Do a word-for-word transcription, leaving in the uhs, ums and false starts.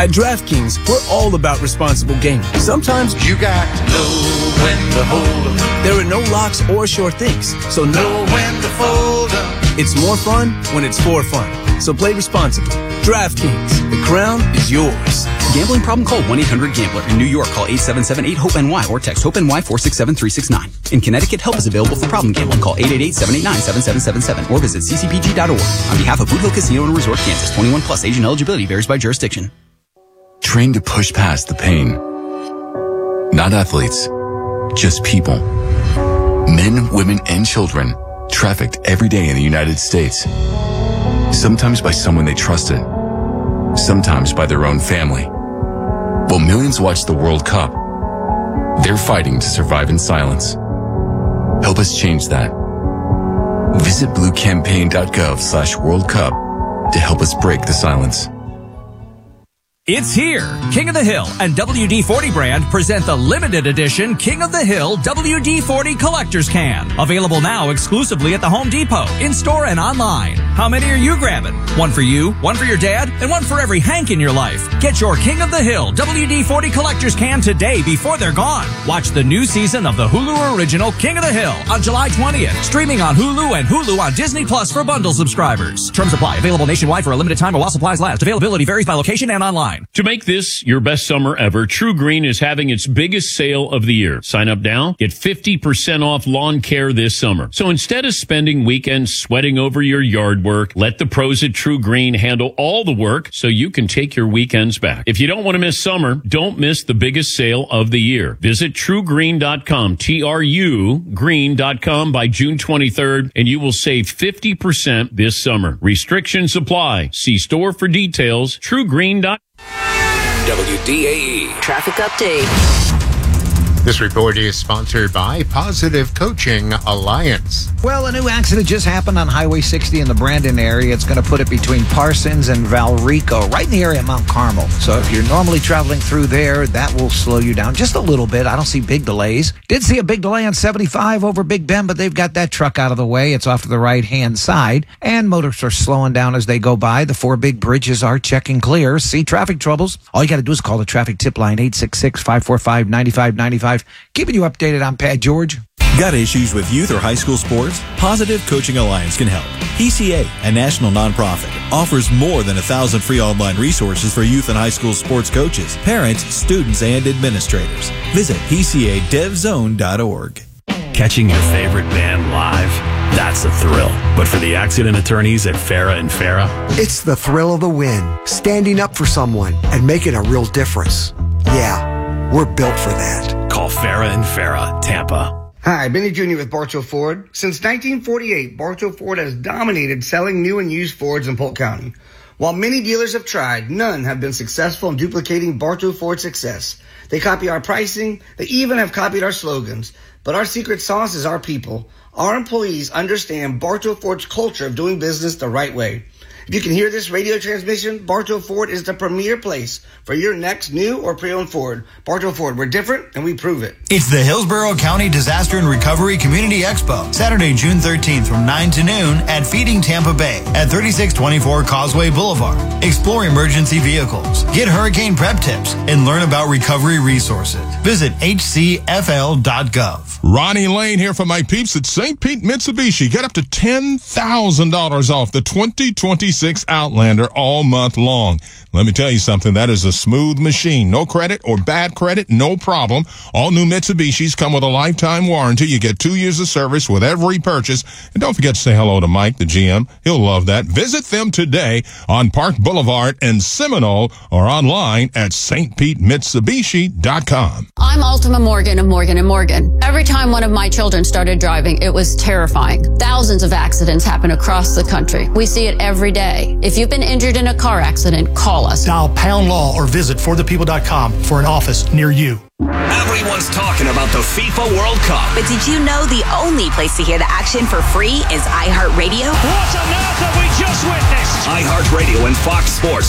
At DraftKings, we're all about responsible gaming. Sometimes you got to know when to hold 'em. There are no locks or sure things, so know when to fold 'em. It's more fun when it's for fun. So play responsibly. DraftKings, the crown is yours. Gambling problem? Call one eight hundred gambler. In New York, call eight seven seven eight hope N Y or text HOPE-NY four six seven three six nine. In Connecticut, help is available for problem gambling. Call eight eight eight seven eight nine seven seven seven seven or visit c c p g dot org. On behalf of Boot Hill Casino and Resort, Kansas, twenty-one plus, age and eligibility varies by jurisdiction. Trained to push past the pain. Not athletes, just people. Men, women, and children trafficked every day in the United States. Sometimes by someone they trusted. Sometimes by their own family. While millions watch the World Cup, they're fighting to survive in silence. Help us change that. Visit bluecampaign.gov slash World Cup to help us break the silence. It's here. King of the Hill and W D forty brand present the limited edition King of the Hill W D forty Collector's Can. Available now exclusively at the Home Depot, in-store and online. How many are you grabbing? One for you, one for your dad, and one for every Hank in your life. Get your King of the Hill W D forty Collector's Can today before they're gone. Watch the new season of the Hulu original King of the Hill on July twentieth. Streaming on Hulu and Hulu on Disney Plus for bundle subscribers. Terms apply. Available nationwide for a limited time or while supplies last. Availability varies by location and online. To make this your best summer ever, True Green is having its biggest sale of the year. Sign up now, get fifty percent off lawn care this summer. So instead of spending weekends sweating over your yard work, let the pros at True Green handle all the work so you can take your weekends back. If you don't want to miss summer, don't miss the biggest sale of the year. Visit true green dot com, T R U green dot com by June twenty-third, and you will save fifty percent this summer. Restrictions apply. See store for details. true green dot com. W D A E Traffic Update. This report is sponsored by Positive Coaching Alliance. Well, a new accident just happened on Highway sixty in the Brandon area. It's going to put it between Parsons and Valrico, right in the area of Mount Carmel. So if you're normally traveling through there, that will slow you down just a little bit. I don't see big delays. Did see a big delay on seventy-five over Big Bend, but they've got that truck out of the way. It's off to the right-hand side, and motorists are slowing down as they go by. The four big bridges are checking clear. See traffic troubles? All you got to do is call the traffic tip line, eight six six, five four five, nine five nine five. Keeping you updated on Pat George. Got issues with youth or high school sports? Positive Coaching Alliance can help. P C A, a national nonprofit, offers more than a thousand free online resources for youth and high school sports coaches, parents, students, and administrators. Visit P C A dev zone dot org. Catching your favorite band live? That's a thrill. But for the accident attorneys at Farah and Farah, it's the thrill of the win, standing up for someone and making a real difference. Yeah, we're built for that. Call Farah and Farah, Tampa. Hi, Benny Junior with Bartow Ford. Since nineteen forty-eight, Bartow Ford has dominated selling new and used Fords in Polk County. While many dealers have tried, none have been successful in duplicating Bartow Ford's success. They copy our pricing. They even have copied our slogans. But our secret sauce is our people. Our employees understand Bartow Ford's culture of doing business the right way. If you can hear this radio transmission, Bartow Ford is the premier place for your next new or pre-owned Ford. Bartow Ford, we're different and we prove it. It's the Hillsborough County Disaster and Recovery Community Expo, Saturday, June thirteenth from nine to noon at Feeding Tampa Bay at thirty-six twenty-four Causeway Boulevard. Explore emergency vehicles, get hurricane prep tips, and learn about recovery resources. Visit H C F L dot gov. Ronnie Lane here for my peeps at Saint Pete Mitsubishi. Get up to ten thousand dollars off the twenty twenty-six Outlander all month long. Let me tell you something. That is a smooth machine. No credit or bad credit, no problem. All new Mitsubishis come with a lifetime warranty. You get two years of service with every purchase. And don't forget to say hello to Mike, the G M. He'll love that. Visit them today on Park Boulevard in Seminole or online at S T Pete Mitsubishi dot com. I'm Ultima Morgan of Morgan and Morgan. Every time one of my children started driving, it was terrifying. Thousands of accidents happen across the country. We see it every day. If you've been injured in a car accident, call us. Dial Pound Law or visit for the people dot com for an office near you. Everyone's talking about the FIFA World Cup. But did you know the only place to hear the action for free is iHeartRadio? What on earth have we just witnessed? iHeartRadio and Fox Sports